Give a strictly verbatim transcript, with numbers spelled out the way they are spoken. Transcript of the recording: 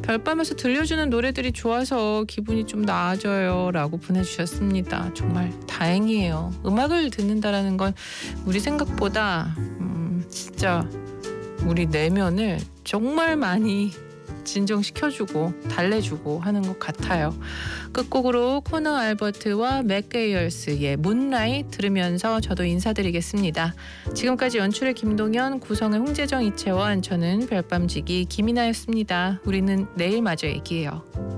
별밤에서 들려주는 노래들이 좋아서 기분이 좀 나아져요 라고 보내주셨습니다. 정말 다행이에요. 음악을 듣는다라는 건 우리 생각보다 음, 진짜 우리 내면을 정말 많이 진정시켜주고 달래주고 하는 것 같아요. 끝곡으로 코너 알버트와 맥게이얼스의 문라이트 들으면서 저도 인사드리겠습니다. 지금까지 연출의 김동현, 구성의 홍재정, 이채원, 저는 별밤지기 김이나였습니다. 우리는 내일 마저 얘기해요.